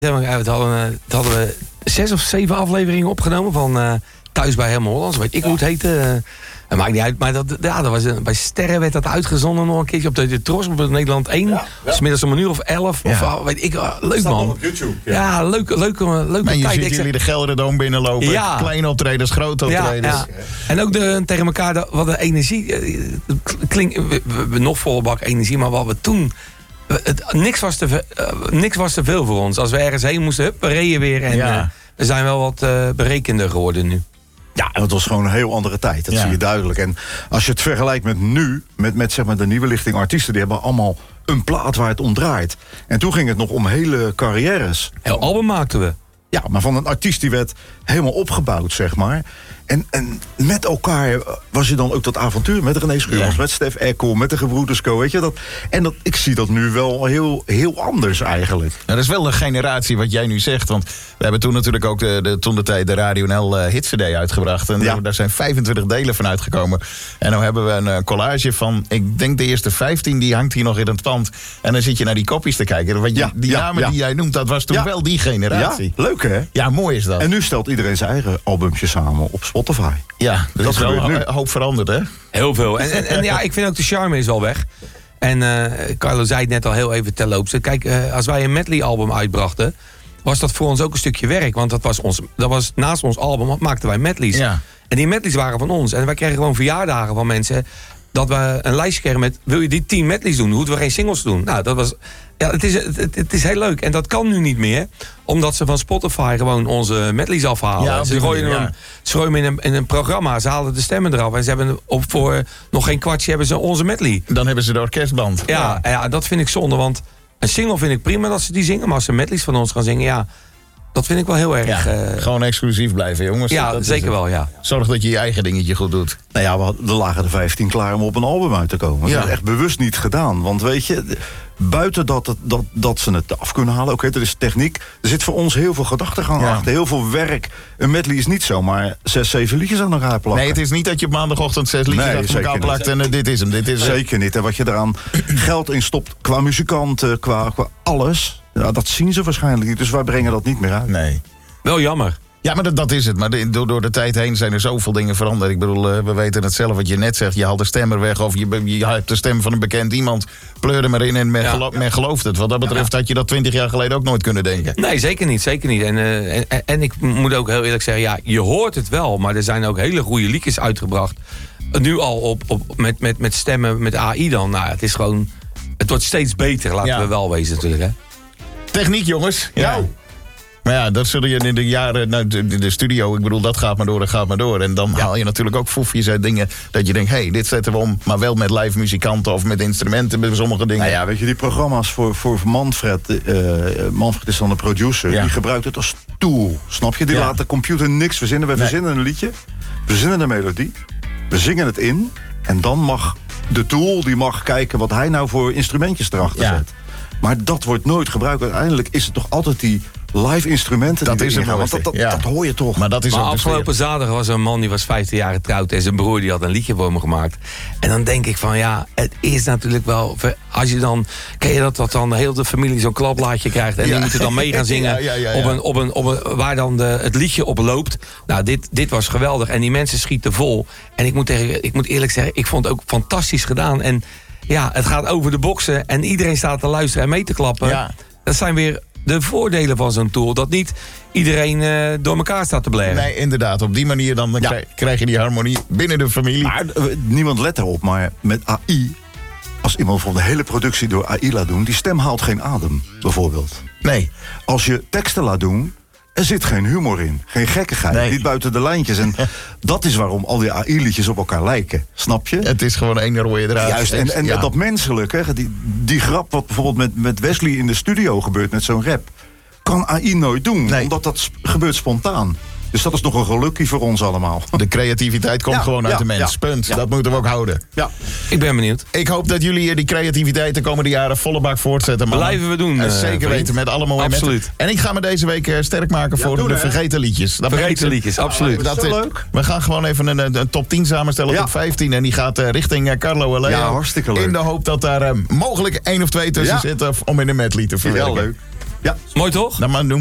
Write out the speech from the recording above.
hadden we 6 of 7 afleveringen opgenomen van Thuis bij Helmond Hollands. Weet ik hoe het heette. Het maakt niet uit, maar dat was, bij Sterren werd dat uitgezonden nog een keertje op de Tros, op Nederland 1. Ja. Dus middags om 1:11. Ja. Of weet ik, leuk man. Op YouTube. Ja, leuke en je tijd. ziet jullie de Gelderdoom binnenlopen. Ja. Kleine optredens, grote optredens. Ja. En ook tegen elkaar, wat de energie. We nog volle bak energie, maar wat we toen. Niks was te veel voor ons. Als we ergens heen moesten, we reden weer. En we zijn wel wat berekender geworden nu. Ja, en het was gewoon een heel andere tijd. Dat zie je duidelijk. En als je het vergelijkt met nu, met zeg maar de nieuwe lichting artiesten, die hebben allemaal een plaat waar het om draait. En toen ging het nog om hele carrières. Heel album maakten we. Ja, maar van een artiest die werd helemaal opgebouwd, zeg maar. En met elkaar was je dan ook dat avontuur met René Schuurmans, met Stef Ekkel, met de gebroeders Co, weet je dat? Ik zie dat nu wel heel anders eigenlijk. Nou, dat is wel een generatie wat jij nu zegt, want we hebben toen natuurlijk ook toen de tijd de Radio NL Hits-CD uitgebracht. En daar zijn 25 delen van uitgekomen. En nu hebben we een collage van, ik denk de eerste 15, die hangt hier nog in het pand. En dan zit je naar die kopjes te kijken. Die namen die jij noemt, dat was toen wel die generatie. Ja, leuk hè? Ja, mooi is dat. En nu stelt iedereen zijn eigen albumtje samen op Spotify. Ja, dat is wel een hoop veranderd, hè? Heel veel. En ja, ik vind ook de charme is wel weg. En Carlo zei het net al heel even terloops. Kijk, als wij een medley-album uitbrachten, was dat voor ons ook een stukje werk. Want dat was naast ons album, maakten wij medleys. Ja. En die medleys waren van ons. En wij kregen gewoon verjaardagen van mensen, dat we een lijstje kregen met, wil je die 10 medleys doen? Hoeven we geen singles doen? Nou, dat was... Ja, het is heel leuk. En dat kan nu niet meer. Omdat ze van Spotify gewoon onze medleys afhalen. Ja, ze gooien hem in een programma. Ze halen de stemmen eraf. En ze hebben voor nog geen kwartje hebben ze onze medley. Dan hebben ze de orkestband. Ja, dat vind ik zonde. Want een single vind ik prima dat ze die zingen. Maar als ze medleys van ons gaan zingen, ja, dat vind ik wel heel erg... gewoon exclusief blijven, jongens. Ja, dat zeker wel, ja. Zorg dat je je eigen dingetje goed doet. Nou ja, er lagen er 15 klaar om op een album uit te komen. Dat is echt bewust niet gedaan. Want weet je, buiten dat ze het af kunnen halen, oké, dat is techniek. Er zit voor ons heel veel gedachtegang achter, heel veel werk. Een medley is niet zomaar 6, 7 liedjes aan elkaar plakken. Nee, het is niet dat je op maandagochtend 6 liedjes achter elkaar plakt en dit is hem. Zeker niet. En wat je eraan geld in stopt qua muzikanten, qua alles, dat zien ze waarschijnlijk niet. Dus wij brengen dat niet meer uit. Nee. Wel jammer. Ja, maar dat is het. Maar door de tijd heen zijn er zoveel dingen veranderd. Ik bedoel, we weten het zelf wat je net zegt. Je haalt de stem er weg of je hebt de stem van een bekend iemand. Pleur er maar in en men gelooft het. Wat dat betreft had je dat 20 jaar geleden ook nooit kunnen denken. Nee, zeker niet. Zeker niet. En ik moet ook heel eerlijk zeggen, ja, je hoort het wel. Maar er zijn ook hele goede liedjes uitgebracht. Nu al met stemmen, met AI dan. Nou, het is gewoon... Het wordt steeds beter, laten we wel wezen natuurlijk, hè. Techniek, jongens. Ja. Maar ja, dat zullen je in de jaren... de studio, ik bedoel, dat gaat maar door. En dan haal je natuurlijk ook foefjes uit dingen... dat je denkt, hey, dit zetten we om... maar wel met live muzikanten of met instrumenten... met sommige dingen. Nou ja, weet je, die programma's voor Manfred... Manfred is dan de producer. Die gebruikt het als tool. Snap je? Die laat de computer niks verzinnen. We verzinnen een liedje. We verzinnen een melodie. We zingen het in. En dan mag de tool die mag kijken... wat hij nou voor instrumentjes erachter zet. Maar dat wordt nooit gebruikt. Uiteindelijk is het toch altijd die... live instrumenten. Dat is het gaan, want dat hoor je toch. Maar afgelopen zaterdag was een man die was 15 jaar getrouwd en zijn broer die had een liedje voor me gemaakt. En dan denk ik van het is natuurlijk wel, als je dan, ken je dat dan heel de familie zo'n klaplaatje krijgt en die moeten dan mee gaan zingen op een waar dan het liedje op loopt. Nou, dit was geweldig en die mensen schieten vol. En ik moet eerlijk zeggen, ik vond het ook fantastisch gedaan. En ja, het gaat over de boksen en iedereen staat te luisteren en mee te klappen. Ja. Dat zijn weer de voordelen van zo'n tool, dat niet iedereen door elkaar staat te blaren. Nee, inderdaad. Op die manier dan krijg je die harmonie binnen de familie. Maar niemand let erop, maar met AI... als iemand van de hele productie door AI laat doen... die stem haalt geen adem, bijvoorbeeld. Nee. Als je teksten laat doen... er zit geen humor in, geen gekkigheid, niet buiten de lijntjes. En dat is waarom al die AI-liedjes op elkaar lijken, snap je? Het is gewoon één rode draad. Juist, en dat menselijke, die grap wat bijvoorbeeld met Wesley in de studio gebeurt... met zo'n rap, kan AI nooit doen, omdat dat gebeurt spontaan. Dus dat is nog een gelukkie voor ons allemaal. De creativiteit komt gewoon uit de mens. Punt. Ja. Dat moeten we ook houden. Ja. Ik ben benieuwd. Ik hoop dat jullie die creativiteit de komende jaren volle bak voortzetten. Man. Blijven we doen. Zeker weten, met alle mooie absoluut. En ik ga me deze week sterk maken voor de vergeten liedjes. Vergeten liedjes, absoluut. Dat is leuk. We gaan gewoon even een top 10 samenstellen, top 15. En die gaat richting Carlo en Leo. Ja, hartstikke leuk. In de hoop dat daar mogelijk 1 of 2 tussen zitten om in een medley te verwerken. Heel leuk. Ja. Mooi toch? Nou, maar